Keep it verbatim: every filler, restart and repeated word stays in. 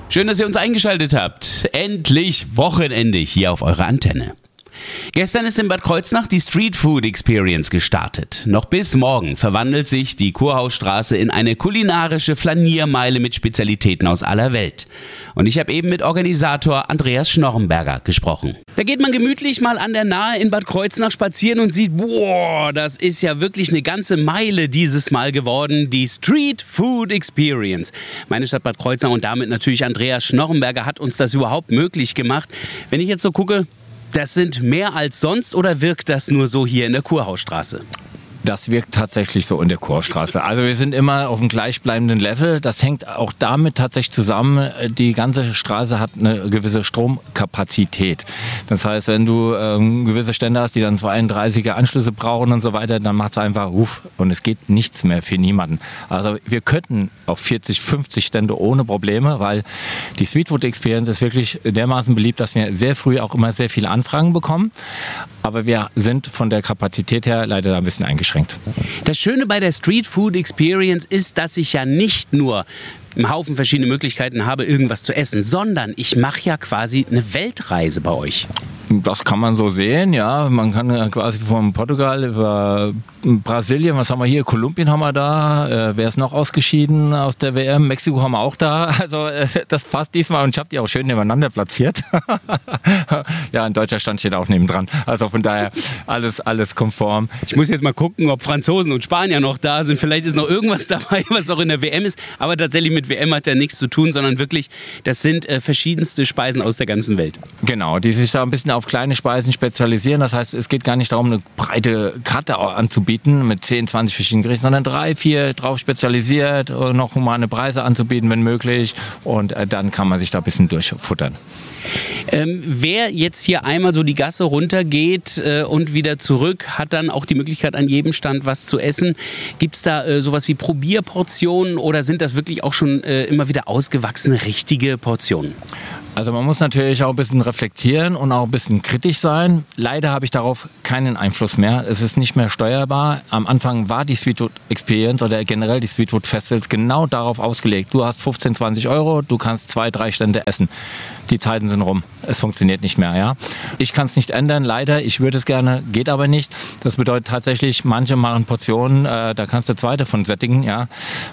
Schön, dass ihr uns eingeschaltet habt. Endlich Wochenende hier auf eurer Antenne. Gestern ist in Bad Kreuznach die Street Food Experience gestartet. Noch bis morgen verwandelt sich die Kurhausstraße in eine kulinarische Flaniermeile mit Spezialitäten aus aller Welt. Und ich habe eben mit Organisator Andreas Schnorrenberger gesprochen. Da geht man gemütlich mal an der Nahe in Bad Kreuznach spazieren und sieht, boah, das ist ja wirklich eine ganze Meile dieses Mal geworden, die Street Food Experience. Meine Stadt Bad Kreuznach und damit natürlich Andreas Schnorrenberger hat uns das überhaupt möglich gemacht. Wenn ich jetzt so gucke, das sind mehr als sonst oder wirkt das nur so hier in der Kurhausstraße? Das wirkt tatsächlich so in der Kurhausstraße. Also wir sind immer auf einem gleichbleibenden Level. Das hängt auch damit tatsächlich zusammen, die ganze Straße hat eine gewisse Stromkapazität. Das heißt, wenn du ähm, gewisse Stände hast, die dann zweiunddreißiger Anschlüsse brauchen und so weiter, dann macht es einfach Huf und es geht nichts mehr für niemanden. Also wir könnten auf vierzig, fünfzig Stände ohne Probleme, weil die Street Food Experience ist wirklich dermaßen beliebt, dass wir sehr früh auch immer sehr viele Anfragen bekommen. Aber wir sind von der Kapazität her leider da ein bisschen eingeschränkt. Das Schöne bei der Street Food Experience ist, dass ich ja nicht nur einen Haufen verschiedene Möglichkeiten habe, irgendwas zu essen, sondern ich mache ja quasi eine Weltreise bei euch. Das kann man so sehen, ja. Man kann ja quasi von Portugal über Brasilien, was haben wir hier? Kolumbien haben wir da. Äh, wer ist noch ausgeschieden aus der W M? Mexiko haben wir auch da. Also äh, das passt diesmal und ich habe die auch schön nebeneinander platziert. Ja, ein deutscher Stand steht auch nebendran. Also von daher alles, alles konform. Ich muss jetzt mal gucken, ob Franzosen und Spanier noch da sind. Vielleicht ist noch irgendwas dabei, was auch in der W M ist. Aber tatsächlich mit W M hat ja nichts zu tun, sondern wirklich, das sind äh, verschiedenste Speisen aus der ganzen Welt. Genau, die sich da ein bisschen auf kleine Speisen spezialisieren. Das heißt, es geht gar nicht darum, eine breite Karte anzubieten mit zehn, zwanzig verschiedenen Gerichten, sondern drei, vier drauf spezialisiert, noch humane Preise anzubieten, wenn möglich. Und äh, dann kann man sich da ein bisschen durchfuttern. Ähm, wer jetzt hier einmal so die Gasse runtergeht äh, und wieder zurück, hat dann auch die Möglichkeit, an jedem Stand was zu essen. Gibt es da äh, sowas wie Probierportionen oder sind das wirklich auch schon äh, immer wieder ausgewachsene, richtige Portionen? Also man muss natürlich auch ein bisschen reflektieren und auch ein bisschen kritisch sein. Leider habe ich darauf keinen Einfluss mehr. Es ist nicht mehr steuerbar. Am Anfang war die Street Food Experience oder generell die Street Food Festivals genau darauf ausgelegt. Du hast fünfzehn, zwanzig Euro, du kannst zwei, drei Stände essen. Die Zeiten sind rum. Es funktioniert nicht mehr. Ja? Ich kann es nicht ändern, leider. Ich würde es gerne, geht aber nicht. Das bedeutet tatsächlich, manche machen Portionen, äh, da kannst du zwei davon sättigen. Ja?